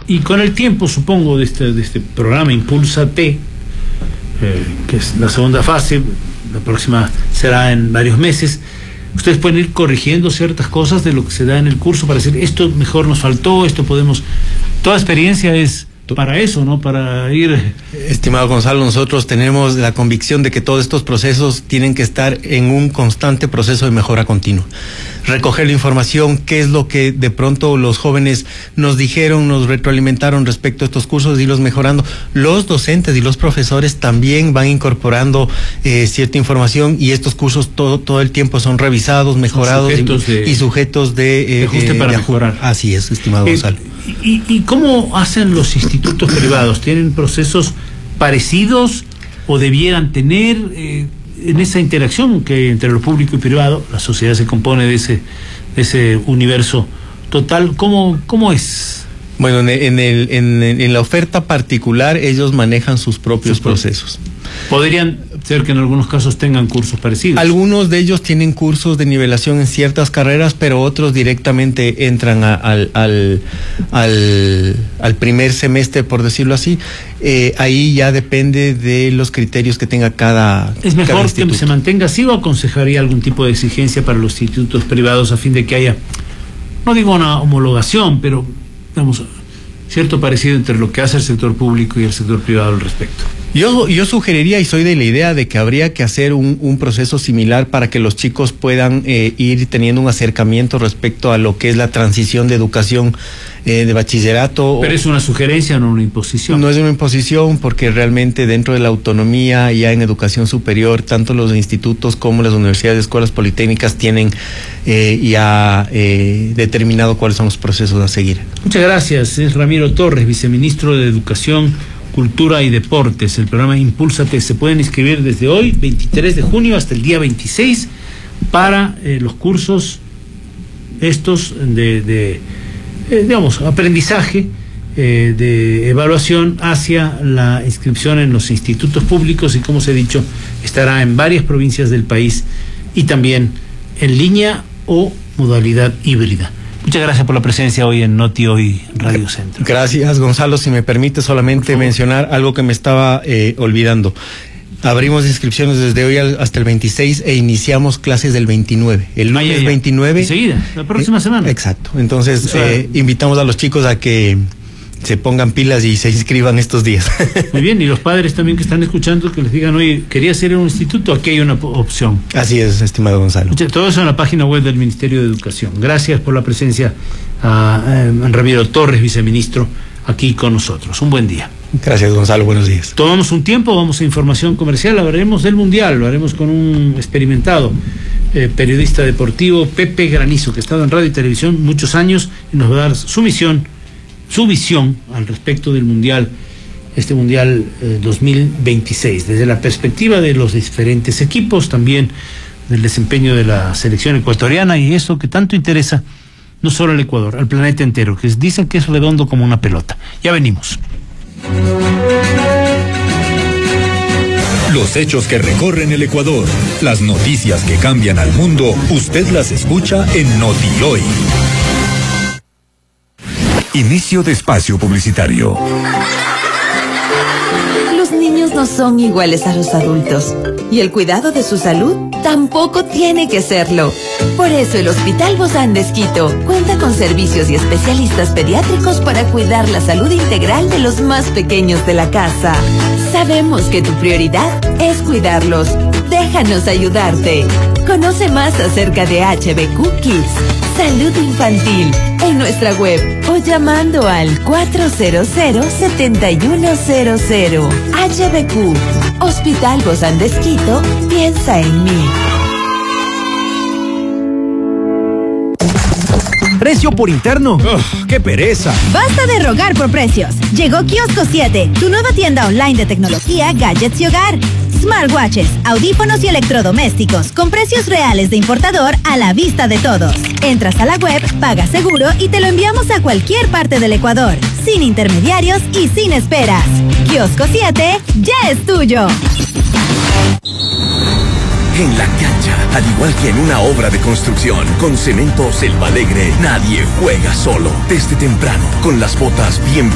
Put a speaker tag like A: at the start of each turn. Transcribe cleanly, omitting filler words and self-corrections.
A: Y con el tiempo, supongo, de este programa Impúlsate, que es la segunda fase, la próxima será en varios meses, ustedes pueden ir corrigiendo ciertas cosas de lo que se da en el curso para decir, esto mejor nos faltó, esto podemos... Toda experiencia es para eso, ¿no? Para ir...
B: Estimado Gonzalo, nosotros tenemos la convicción de que todos estos procesos tienen que estar en un constante proceso de mejora continua. Recoger la información, qué es lo que de pronto los jóvenes nos dijeron, nos retroalimentaron respecto a estos cursos, irlos mejorando. Los docentes y los profesores también van incorporando cierta información, y estos cursos todo el tiempo son revisados, mejorados y sujetos de
A: ajuste para mejorar.
B: Así es, estimado Gonzalo.
A: ¿Y cómo hacen los institutos privados? ¿Tienen procesos parecidos o debieran tener en esa interacción que entre lo público y privado? La sociedad se compone de ese universo total. ¿Cómo es?
B: Bueno, en la oferta particular ellos manejan sus propios procesos.
A: Podrían ser que en algunos casos tengan cursos parecidos.
B: Algunos de ellos tienen cursos de nivelación en ciertas carreras, pero otros directamente entran al primer semestre, por decirlo así. Ahí ya depende de los criterios que tenga cada
A: ¿Es mejor
B: instituto
A: que se mantenga así, o aconsejaría algún tipo de exigencia para los institutos privados a fin de que haya, no digo una homologación, pero digamos, cierto parecido entre lo que hace el sector público y el sector privado al respecto?
B: Yo sugeriría, y soy de la idea de que habría que hacer un proceso similar para que los chicos puedan ir teniendo un acercamiento respecto a lo que es la transición de educación de bachillerato.
A: Pero es una sugerencia, no una imposición.
B: No es una imposición, porque realmente dentro de la autonomía, ya en educación superior, tanto los institutos como las universidades, escuelas politécnicas tienen ya determinado cuáles son los procesos a seguir.
A: Muchas gracias. Es Ramiro Torres, viceministro de Educación, Cultura y Deportes. El programa Impúlsate se pueden inscribir desde hoy, 23 de junio, hasta el día 26, para los cursos estos digamos, aprendizaje, de evaluación hacia la inscripción en los institutos públicos, y como os he dicho, estará en varias provincias del país y también en línea o modalidad híbrida. Muchas gracias por la presencia hoy en Noti Hoy Radio Centro.
B: Gracias, Gonzalo. Si me permite solamente mencionar algo que me estaba olvidando. Abrimos inscripciones desde hoy hasta el 26 e iniciamos clases del 29. El lunes 29.
A: Enseguida, la próxima semana.
B: Exacto. Entonces, invitamos a los chicos a que se pongan pilas y se inscriban estos días.
A: Muy bien, y los padres también que están escuchando, que les digan, oye, quería ser en un instituto, aquí hay una opción.
B: Así es, estimado Gonzalo.
A: Todo eso en la página web del Ministerio de Educación. Gracias por la presencia a Ramiro Torres, viceministro, aquí con nosotros. Un buen día.
B: Gracias, Gonzalo, buenos días.
A: Tomamos un tiempo, vamos a información comercial, hablaremos del Mundial, lo haremos con un experimentado periodista deportivo, Pepe Granizo, que ha estado en radio y televisión muchos años y nos va a dar su visión al respecto del Mundial, este Mundial 2026, desde la perspectiva de los diferentes equipos, también del desempeño de la selección ecuatoriana y eso que tanto interesa no solo al Ecuador, al planeta entero, que dicen que es redondo como una pelota. Ya venimos.
C: Los hechos que recorren el Ecuador, las noticias que cambian al mundo, usted las escucha en Noti Hoy. Inicio de espacio publicitario.
D: Los niños no son iguales a los adultos, y el cuidado de su salud tampoco tiene que serlo. Por eso el Hospital Bozán de Esquito cuenta con servicios y especialistas pediátricos para cuidar la salud integral de los más pequeños de la casa. Sabemos que tu prioridad es cuidarlos. Déjanos ayudarte. Conoce más acerca de HBQ Kids, salud infantil, en nuestra web o llamando al 400-7100. HBQ, Hospital Bozán de Esquito, piensa en mí.
E: ¿Precio por interno? ¡Qué pereza!
F: Basta de rogar por precios. Llegó Kiosco 7, tu nueva tienda online de tecnología, gadgets y hogar. Smartwatches, audífonos y electrodomésticos con precios reales de importador a la vista de todos. Entras a la web, pagas seguro y te lo enviamos a cualquier parte del Ecuador, sin intermediarios y sin esperas. Kiosco 7 ya es tuyo.
G: En la cancha, al igual que en una obra de construcción, con Cemento Selva Alegre, nadie juega solo. Desde temprano, con las botas bien